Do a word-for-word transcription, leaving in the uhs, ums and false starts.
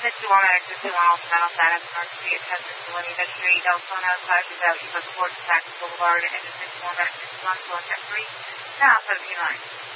sixty-one minutes, fifty-one miles, final status, emergency attendance, Delaney Street, Deltona, five to Bell, East Coast, Texas Boulevard, engine sixty-one minutes, fifty-one, four, check three, now seventy-nine.